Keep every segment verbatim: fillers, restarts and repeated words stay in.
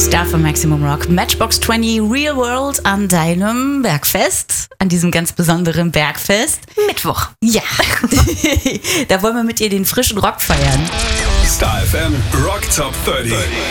Star für Maximum Rock. Matchbox zwanzig Real World an deinem Bergfest, an diesem ganz besonderen Bergfest. Mittwoch. Ja, da wollen wir mit dir den frischen Rock feiern. Star F M Rock Top dreißig.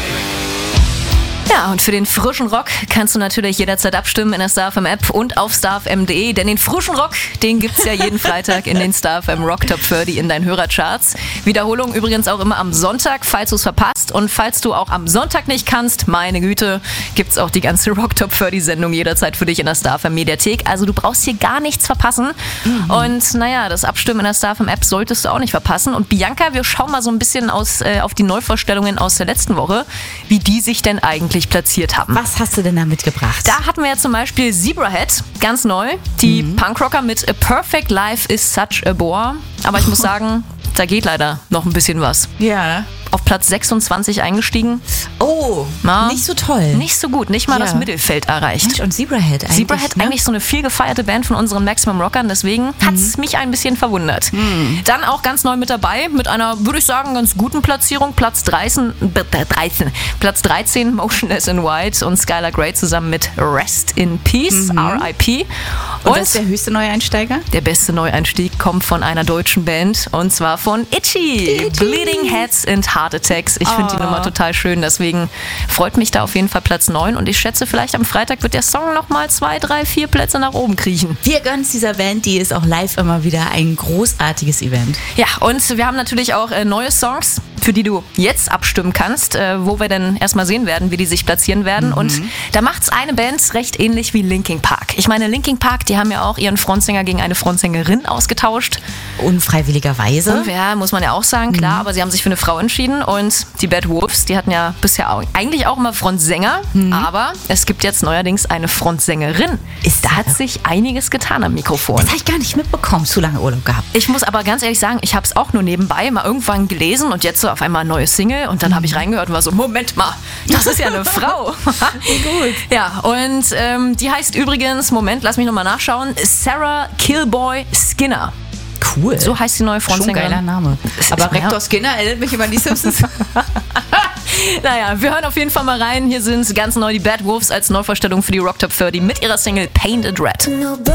Ja, und für den frischen Rock kannst du natürlich jederzeit abstimmen in der Star F M App und auf star f m punkt d, denn den frischen Rock, den gibt's ja jeden Freitag in den Star F M Rock Top dreißig in deinen Hörercharts. Wiederholung übrigens auch immer am Sonntag, falls du es verpasst. Und falls du auch am Sonntag nicht kannst, meine Güte, gibt's auch die ganze Rock Top dreißig Sendung jederzeit für dich in der Star F M Mediathek. Also du brauchst hier gar nichts verpassen. Mhm. Und naja, das Abstimmen in der Star F M App solltest du auch nicht verpassen. Und Bianca, wir schauen mal so ein bisschen aus, äh, auf die Neuvorstellungen aus der letzten Woche, wie die sich denn eigentlich platziert haben. Was hast du denn da mitgebracht? Da hatten wir ja zum Beispiel Zebrahead, ganz neu. Die mhm. Punkrocker mit A Perfect Life is Such a Bore. Aber ich muss sagen, da geht leider noch ein bisschen was. Ja. Auf Platz sechsundzwanzig eingestiegen. Oh, Na, nicht so toll. Nicht so gut, nicht mal ja. das Mittelfeld erreicht. Mensch, und Zebrahead eigentlich. Zebrahead ne? eigentlich so eine viel gefeierte Band von unseren Maximum Rockern, deswegen mhm. hat es mich ein bisschen verwundert. Mhm. Dann auch ganz neu mit dabei, mit einer, würde ich sagen, ganz guten Platzierung. Platz dreizehn, dreizehn, Platz dreizehn, Motionless in White und Skylar Grey zusammen mit Rest in Peace, mhm. R I P. Und, und das ist der höchste Neueinsteiger? Der beste Neueinstieg kommt von einer deutschen Band und zwar von Itchy. Itchy. Bleeding Heads and Heart Attacks. Ich finde oh. die Nummer total schön, deswegen freut mich da auf jeden Fall Platz neun und ich schätze, vielleicht am Freitag wird der Song nochmal zwei, drei, vier Plätze nach oben kriechen. Wir gönnen es dieser Band, die ist auch live immer wieder ein großartiges Event. Ja, und wir haben natürlich auch äh, neue Songs, für die du jetzt abstimmen kannst, äh, wo wir dann erstmal sehen werden, wie die sich platzieren werden. Mhm. Und da macht es eine Band recht ähnlich wie Linkin Park. Ich meine, Linkin Park, die haben ja auch ihren Frontsänger gegen eine Frontsängerin ausgetauscht. Unfreiwilligerweise. Und, ja, muss man ja auch sagen, klar, mhm. aber sie haben sich für eine Frau entschieden. Und die Bad Wolves, die hatten ja bisher auch, eigentlich auch immer Frontsänger, mhm. aber es gibt jetzt neuerdings eine Frontsängerin. Ist da hat sich einiges getan am Mikrofon. Das habe ich gar nicht mitbekommen, zu lange Urlaub gehabt. Ich muss aber ganz ehrlich sagen, ich habe es auch nur nebenbei mal irgendwann gelesen und jetzt so auf einmal ein neues Single und dann habe ich reingehört und war so, Moment mal, das ist ja eine Frau. Wie gut. Ja, und ähm, die heißt übrigens, Moment, lass mich nochmal nachschauen, Sarah Killboy Skinner. Cool. So heißt die neue Frontsängerin. Schon geiler Name. Aber Rektor Skinner erinnert mich immer an die Simpsons. Naja, wir hören auf jeden Fall mal rein. Hier sind ganz neu die Bad Wolves als Neuvorstellung für die Rock Top dreißig mit ihrer Single Painted Red.